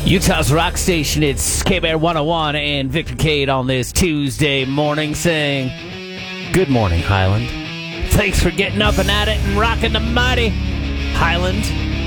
Utah's rock station, it's K-Bear 101 and Victor Cade on this Tuesday morning saying, good morning, Highland. Thanks for getting up and at it and rocking the mighty Highland